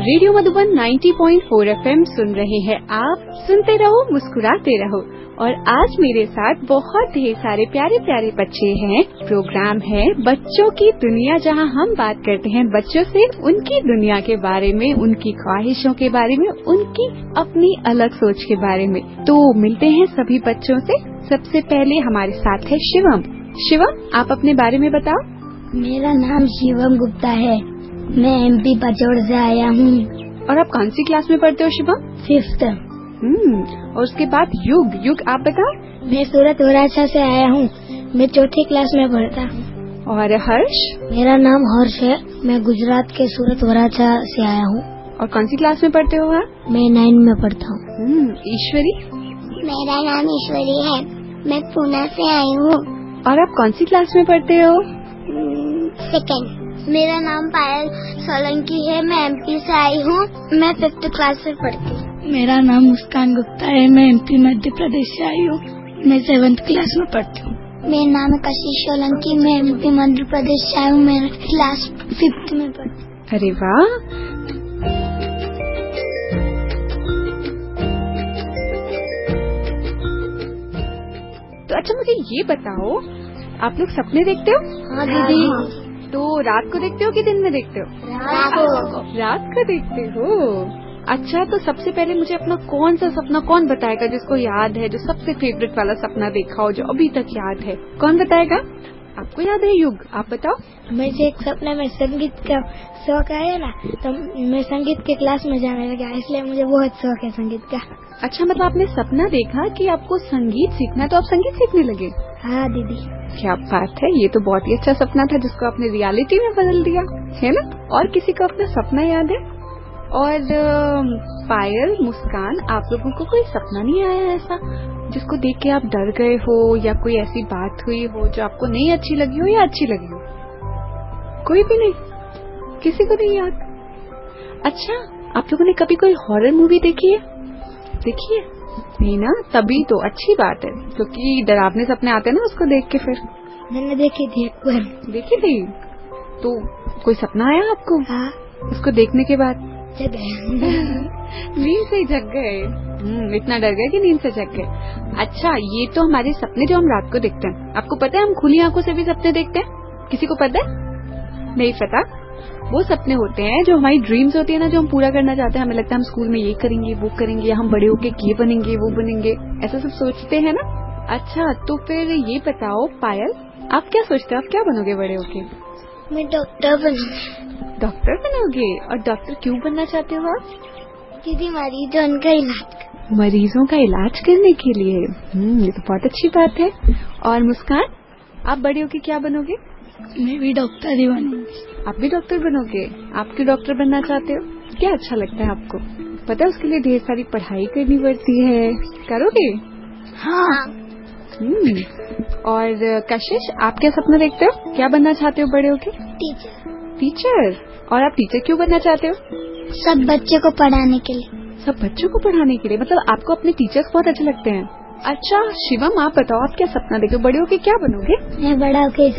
Radio Madhuban 90.4 FM सुन रहे हैं आप। सुनते रहो, मुस्कुराते रहो। और आज मेरे साथ बहुत ढेर सारे प्यारे प्यारे बच्चे हैं। प्रोग्राम है बच्चों की दुनिया, जहां हम बात करते हैं बच्चों से उनकी दुनिया के बारे में, उनकी ख्वाहिशों के बारे में, उनकी अपनी अलग सोच के बारे में। तो मिलते हैं सभी बच्चों से। सबसे पहले हमारे साथ है शिवम। शिवम, आप अपने बारे में बताओ। मेरा नाम शिवम गुप्ता है। मैं MP पचौड़ से आया हूँ। और आप कौन सी क्लास में पढ़ते हो शिवम? 5th। और उसके बाद युग आप बताओ। मैं सूरत वराछा से आया हूँ। मैं 4th क्लास में पढ़ता हूँ। और हर्ष? मेरा नाम हर्ष है। मैं गुजरात के सूरत वराछा से आया हूँ। और कौन सी क्लास में पढ़ते हो आप? मैं 9 में पढ़ता हूँ। ईश्वरी? मेरा नाम ईश्वरी है। मैं पूना से आई हूँ। और आप कौन सी क्लास में पढ़ते हो? 2nd। मेरा नाम पायल सोलंकी है। मैं MP से आई हूँ। मैं 5th क्लास में पढ़ती हूँ। मेरा नाम मुस्कान गुप्ता है। मैं MP मध्य प्रदेश से आई हूँ। मैं 7th क्लास में पढ़ती हूँ। मेरा नाम है कशिश सोलंकी। मैं MP मध्य प्रदेश से आई हूँ। मैं क्लास 5th में पढ़ती हूँ। अरे वाह। तो अच्छा, मुझे ये बताओ, आप लोग सपने देखते हो? हाँ दीदी। तो रात को देखते हो कि दिन में देखते हो? रात को देखते हो। अच्छा, तो सबसे पहले मुझे अपना कौन सा सपना कौन बताएगा जिसको याद है, जो सबसे फेवरेट वाला सपना देखा हो, जो अभी तक याद है? कौन बताएगा? आपको याद है युग? आप बताओ। मुझे एक सपने में संगीत का शौक आया ना, तो मैं संगीत के क्लास में जाने लगा, इसलिए मुझे बहुत शौक है संगीत का। अच्छा, मतलब आपने सपना देखा कि आपको संगीत सीखना है, तो आप संगीत सीखने लगे? हाँ दीदी। क्या बात है, ये तो बहुत ही अच्छा सपना था जिसको आपने रियलिटी में बदल दिया, है ना? और किसी को अपना सपना याद है? और पायल, मुस्कान, आप लोगों को कोई सपना नहीं आया ऐसा जिसको देख के आप डर गए हो, या कोई ऐसी बात हुई हो जो आपको नहीं अच्छी लगी हो या अच्छी लगी हो? कोई भी नहीं? किसी को नहीं याद? अच्छा, आप लोगों ने कभी कोई हॉरर मूवी देखी है? नहीं ना? तभी तो अच्छी बात है, क्योंकि डरावने सपने आते हैं ना उसको देख के। फिर मैंने देखी थी एक बार। देखी थी? तो कोई सपना आया आपको? हाँ। उसको देखने के बाद जग गए। नींद से जग गए। इतना डर गए कि नींद से जग गए। अच्छा, ये तो हमारे सपने जो हम रात को देखते हैं। आपको पता है हम खुली आंखों से भी सपने देखते हैं? किसी को पता है? नहीं पता? वो सपने होते हैं जो हमारी ड्रीम्स होती है ना, जो हम पूरा करना चाहते हैं। हमें लगता है हम स्कूल में ये करेंगे, वो करेंगे, हम बड़े होके ये बनेंगे, वो बनेंगे, ऐसा सब सोचते हैं ना। अच्छा, तो फिर ये बताओ पायल, आप क्या सोचते हो, आप क्या बनोगे बड़े होके? मैं डॉक्टर बनूंगी। डॉक्टर बनोगे? और डॉक्टर क्यों बनना चाहते हो आप? दीदी मरीजों का इलाज। मरीजों का इलाज करने के लिए। ये तो बहुत अच्छी बात है। और मुस्कान, आप बड़े होके क्या बनोगे? मैं भी डॉक्टर ही बनूंगी। आप भी डॉक्टर बनोगे? आप क्यों डॉक्टर बनना चाहते हो? क्या अच्छा लगता है आपको? पता है उसके लिए ढेर सारी पढ़ाई करनी पड़ती है। करोगे? हाँ। और कशिश, आप क्या सपना देखते हो? क्या बनना चाहते हो बड़े होके? टीचर? और आप टीचर क्यों बनना चाहते हो? सब बच्चों को पढ़ाने के लिए। सब बच्चों को पढ़ाने के लिए? मतलब आपको अपने टीचर्स बहुत अच्छे लगते हैं। अच्छा शिवम, आप बताओ, आप क्या सपना देखते हो, बड़े होके क्या बनोगे? मैं बड़ा होके